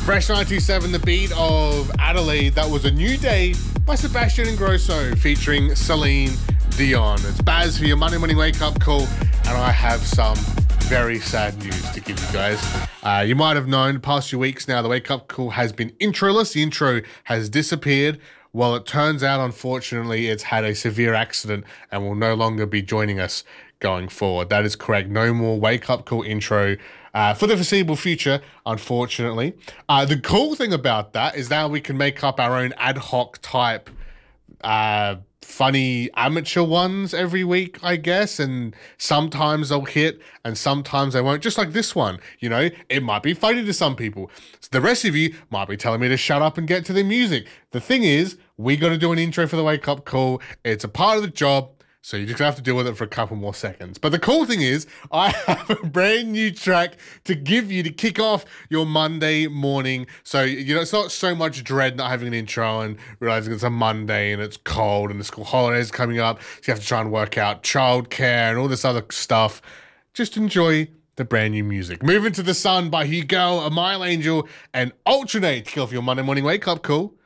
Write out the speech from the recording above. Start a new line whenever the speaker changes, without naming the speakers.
Fresh 927, the beat of Adelaide. That was A New Day by Sebastian Ingrosso featuring Celine Dion. It's Baz for your Monday morning wake up call, and I have some very sad news to give you guys. You might have known the past few weeks now the wake up call has been introless. The intro has disappeared. Well, it turns out, unfortunately, it's had a severe accident and will no longer be joining us going forward. That is correct. No more wake up call intro for the foreseeable future, unfortunately. The cool thing about that is now we can make up our own ad hoc type funny amateur ones every week, I guess, and sometimes they'll hit and sometimes they won't, just like this one. You know, it might be funny to some people. The rest of you might be telling me to shut up and get to the music. The thing is, we got to do an intro for the wake up call. It's a part of the job. So you're just going to have to deal with it for a couple more seconds. But the cool thing is, I have a brand new track to give you to kick off your Monday morning. So, you know, it's not so much dread not having an intro and realizing it's a Monday and it's cold and the school holidays coming up. So you have to try and work out childcare and all this other stuff. Just enjoy the brand new music. Moving to the Sun by Hugo, A Mile Angel, and Alternate to kick off your Monday morning wake up call.